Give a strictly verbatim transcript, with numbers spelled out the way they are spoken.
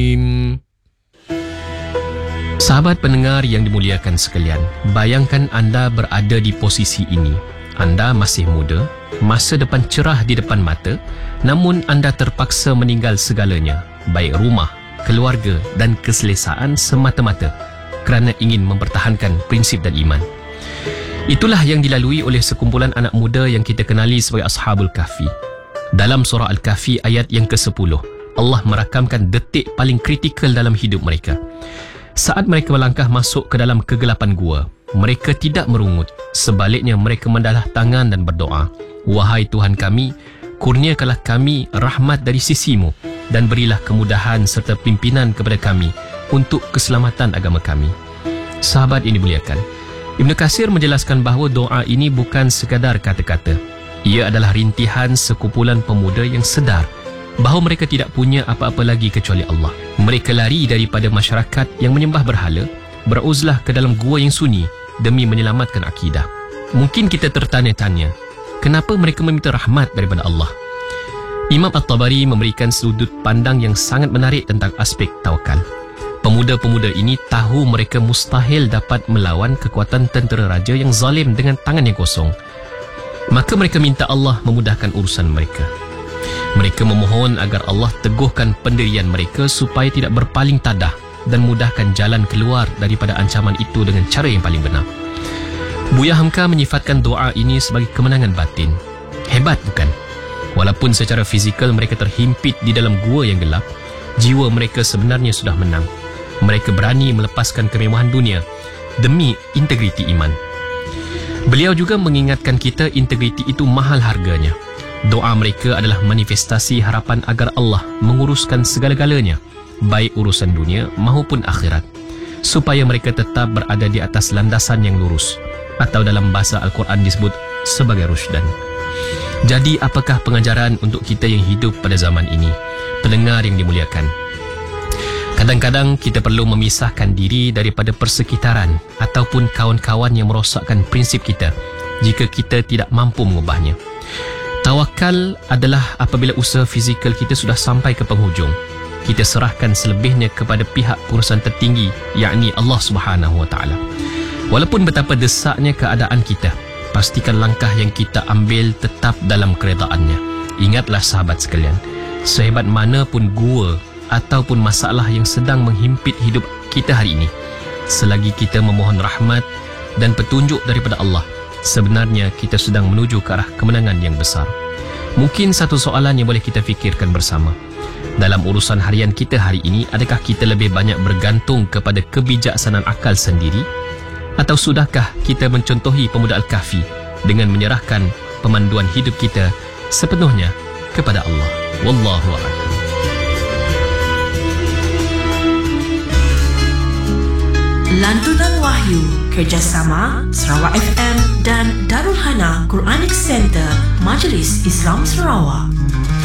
Sahabat pendengar yang dimuliakan sekalian, bayangkan anda berada di posisi ini. Anda masih muda, masa depan cerah di depan mata, namun anda terpaksa meninggal segalanya, baik rumah, keluarga dan keselesaan semata-mata kerana ingin mempertahankan prinsip dan iman. Itulah yang dilalui oleh sekumpulan anak muda yang kita kenali sebagai Ashabul Kahfi. Dalam surah Al-Kahfi ayat yang kesepuluh, Allah merakamkan detik paling kritikal dalam hidup mereka. Saat mereka melangkah masuk ke dalam kegelapan gua, mereka tidak merungut. Sebaliknya mereka mendalah tangan dan berdoa, "Wahai Tuhan kami, kurniakanlah kami rahmat dari sisimu dan berilah kemudahan serta pimpinan kepada kami untuk keselamatan agama kami." Sahabat ini dimuliakan, Ibnu Katsir menjelaskan bahawa doa ini bukan sekadar kata-kata. Ia adalah rintihan sekumpulan pemuda yang sedar bahawa mereka tidak punya apa-apa lagi kecuali Allah. Mereka lari daripada masyarakat yang menyembah berhala, beruzlah ke dalam gua yang sunyi demi menyelamatkan akidah. Mungkin kita tertanya-tanya, kenapa mereka meminta rahmat daripada Allah? Imam At-Tabari memberikan sudut pandang yang sangat menarik tentang aspek tawakal. Pemuda-pemuda ini tahu mereka mustahil dapat melawan kekuatan tentera raja yang zalim dengan tangan yang kosong. Maka mereka minta Allah memudahkan urusan mereka. Mereka memohon agar Allah teguhkan pendirian mereka supaya tidak berpaling tadah dan mudahkan jalan keluar daripada ancaman itu dengan cara yang paling benar. Buya Hamka menyifatkan doa ini sebagai kemenangan batin. Hebat bukan? Walaupun secara fizikal mereka terhimpit di dalam gua yang gelap, jiwa mereka sebenarnya sudah menang. Mereka berani melepaskan kemewahan dunia demi integriti iman. Beliau juga mengingatkan kita integriti itu mahal harganya. Doa mereka adalah manifestasi harapan agar Allah menguruskan segala-galanya, baik urusan dunia maupun akhirat, supaya mereka tetap berada di atas landasan yang lurus, atau dalam bahasa Al-Quran disebut sebagai rusydan. Jadi apakah pengajaran untuk kita yang hidup pada zaman ini? Pendengar yang dimuliakan, kadang-kadang kita perlu memisahkan diri daripada persekitaran ataupun kawan-kawan yang merosakkan prinsip kita jika kita tidak mampu mengubahnya. Tawakal adalah apabila usaha fizikal kita sudah sampai ke penghujung, kita serahkan selebihnya kepada pihak pengurusan tertinggi, yakni Allah Subhanahu Wa Taala. Walaupun betapa desaknya keadaan kita, pastikan langkah yang kita ambil tetap dalam keredaannya. Ingatlah sahabat sekalian, sehebat mana pun gua ataupun masalah yang sedang menghimpit hidup kita hari ini, selagi kita memohon rahmat dan petunjuk daripada Allah, sebenarnya kita sedang menuju ke arah kemenangan yang besar. Mungkin satu soalan yang boleh kita fikirkan bersama, dalam urusan harian kita hari ini, adakah kita lebih banyak bergantung kepada kebijaksanaan akal sendiri, atau sudahkah kita mencontohi pemuda Al-Kahfi dengan menyerahkan pemanduan hidup kita sepenuhnya kepada Allah? Wallahu a'lam. Lantunan Wahyu kerjasama Sarawak F M dan Darul Hana Quranic Center Majlis Islam Sarawak.